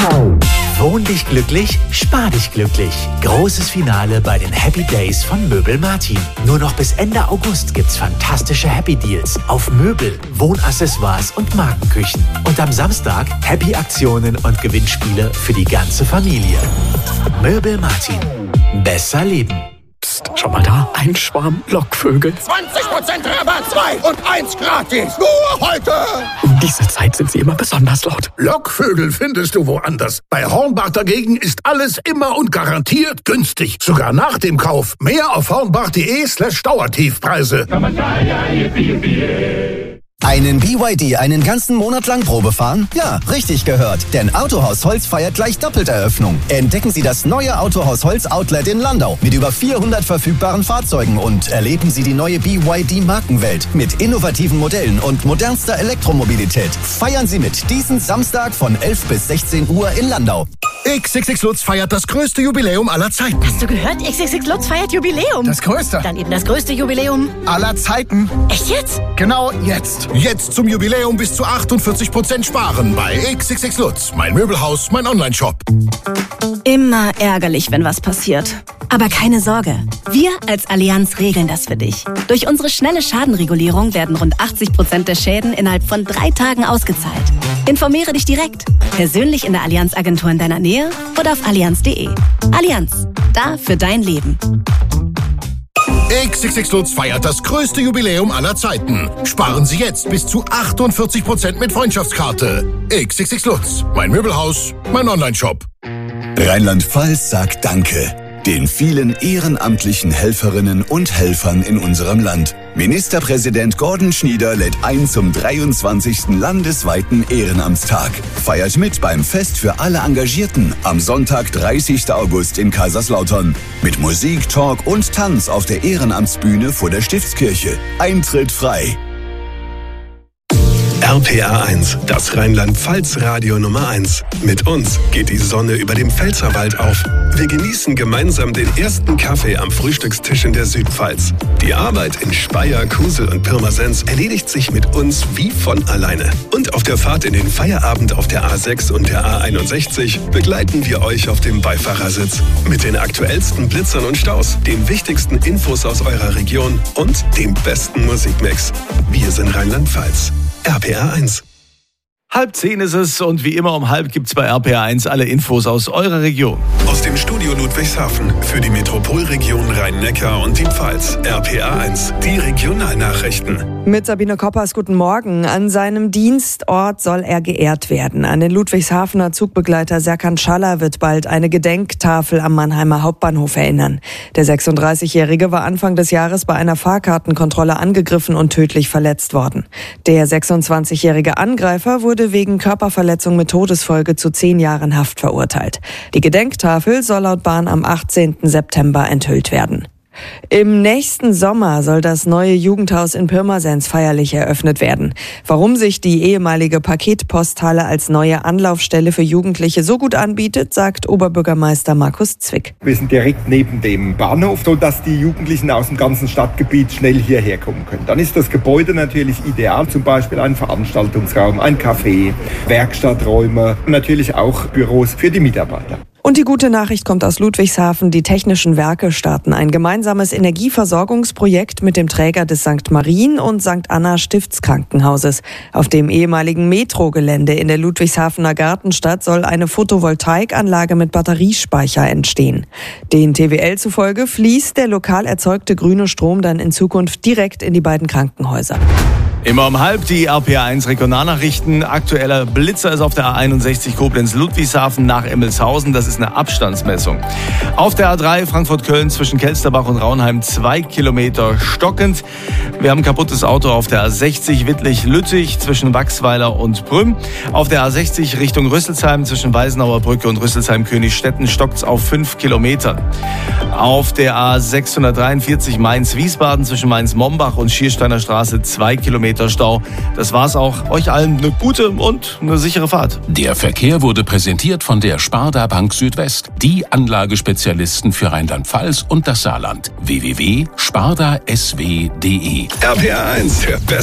Wohn dich glücklich, spar dich glücklich. Großes Finale bei den Happy Days von Möbel Martin. Nur noch bis Ende August gibt's fantastische Happy Deals auf Möbel, Wohnaccessoires und Markenküchen. Und am Samstag Happy Aktionen und Gewinnspiele für die ganze Familie. Möbel Martin. Besser leben. Psst, schau mal da. Ein Schwarm Lockvögel. 20% Rabatt, 2 und 1 gratis. Nur heute. Um diese Zeit sind sie immer besonders laut. Lockvögel findest du woanders. Bei Hornbach dagegen ist alles immer und garantiert günstig. Sogar nach dem Kauf. Mehr auf hornbach.de/Dauertiefpreise. Einen BYD einen ganzen Monat lang Probe fahren? Ja, richtig gehört. Denn Autohaus Holz feiert gleich Doppelteröffnung. Entdecken Sie das neue Autohaus Holz Outlet in Landau mit über 400 verfügbaren Fahrzeugen und erleben Sie die neue BYD Markenwelt mit innovativen Modellen und modernster Elektromobilität. Feiern Sie mit diesen Samstag von 11 bis 16 Uhr in Landau. XXX Lutz feiert das größte Jubiläum aller Zeiten. Hast du gehört? XXX Lutz feiert Jubiläum. Das größte. Dann eben das größte Jubiläum Aller Zeiten. Echt jetzt? Genau jetzt. Jetzt zum Jubiläum bis zu 48% sparen bei XXX Lutz. Mein Möbelhaus, mein Onlineshop. Immer ärgerlich, wenn was passiert. Aber keine Sorge, wir als Allianz regeln das für dich. Durch unsere schnelle Schadenregulierung werden rund 80% der Schäden innerhalb von 3 Tagen ausgezahlt. Informiere dich direkt, persönlich in der Allianz-Agentur in deiner Nähe oder auf allianz.de. Allianz, da für dein Leben. XXX Lutz feiert das größte Jubiläum aller Zeiten. Sparen Sie jetzt bis zu 48% mit Freundschaftskarte. XXX Lutz, mein Möbelhaus, mein Onlineshop. Rheinland-Pfalz sagt Danke den vielen ehrenamtlichen Helferinnen und Helfern in unserem Land. Ministerpräsident Gordon Schnieder lädt ein zum 23. landesweiten Ehrenamtstag. Feiert mit beim Fest für alle Engagierten am Sonntag, 30. August in Kaiserslautern. Mit Musik, Talk und Tanz auf der Ehrenamtsbühne vor der Stiftskirche. Eintritt frei. RPA 1, das Rheinland-Pfalz-Radio Nummer 1. Mit uns geht die Sonne über dem Pfälzerwald auf. Wir genießen gemeinsam den ersten Kaffee am Frühstückstisch in der Südpfalz. Die Arbeit in Speyer, Kusel und Pirmasens erledigt sich mit uns wie von alleine. Und auf der Fahrt in den Feierabend auf der A6 und der A61 begleiten wir euch auf dem Beifahrersitz. Mit den aktuellsten Blitzern und Staus, den wichtigsten Infos aus eurer Region und dem besten Musikmix. Wir sind Rheinland-Pfalz. RPA 1. 9:30 ist es und wie immer um 9:30 gibt's bei RPA 1 alle Infos aus eurer Region. Aus dem Studio Ludwigshafen für die Metropolregion Rhein-Neckar und die Pfalz. RPA 1, die Regionalnachrichten. Mit Sabine Koppers, guten Morgen. An seinem Dienstort soll er geehrt werden. An den Ludwigshafener Zugbegleiter Serkan Schaller wird bald eine Gedenktafel am Mannheimer Hauptbahnhof erinnern. Der 36-Jährige war Anfang des Jahres bei einer Fahrkartenkontrolle angegriffen und tödlich verletzt worden. Der 26-jährige Angreifer wurde wegen Körperverletzung mit Todesfolge zu 10 Jahren Haft verurteilt. Die Gedenktafel soll laut Bahn am 18. September enthüllt werden. Im nächsten Sommer soll das neue Jugendhaus in Pirmasens feierlich eröffnet werden. Warum sich die ehemalige Paketposthalle als neue Anlaufstelle für Jugendliche so gut anbietet, sagt Oberbürgermeister Markus Zwick. Wir sind direkt neben dem Bahnhof, sodass die Jugendlichen aus dem ganzen Stadtgebiet schnell hierher kommen können. Dann ist das Gebäude natürlich ideal, zum Beispiel ein Veranstaltungsraum, ein Café, Werkstatträume und natürlich auch Büros für die Mitarbeiter. Und die gute Nachricht kommt aus Ludwigshafen. Die Technischen Werke starten ein gemeinsames Energieversorgungsprojekt mit dem Träger des St. Marien und St. Anna Stiftskrankenhauses. Auf dem ehemaligen Metrogelände in der Ludwigshafener Gartenstadt soll eine Photovoltaikanlage mit Batteriespeicher entstehen. Den TWL zufolge fließt der lokal erzeugte grüne Strom dann in Zukunft direkt in die beiden Krankenhäuser. Immer um 9:30 die RPA 1 Regionalnachrichten. Aktueller Blitzer ist auf der A61 Koblenz-Ludwigshafen nach Emmelshausen. Das ist eine Abstandsmessung. Auf der A3 Frankfurt-Köln zwischen Kelsterbach und Raunheim 2 Kilometer stockend. Wir haben ein kaputtes Auto auf der A60 Wittlich-Lüttich zwischen Wachsweiler und Prüm. Auf der A60 Richtung Rüsselsheim zwischen Weisenauer Brücke und Rüsselsheim-Königsstetten stockt's auf 5 Kilometern. Auf der A643 Mainz-Wiesbaden zwischen Mainz-Mombach und Schiersteiner Straße 2 Kilometer Stau. Das war's auch. Euch allen eine gute und eine sichere Fahrt. Der Verkehr wurde präsentiert von der Sparda Bank Südwest, die Anlagespezialisten für Rheinland-Pfalz und das Saarland. www.spardasw.de. RPA 1, der beste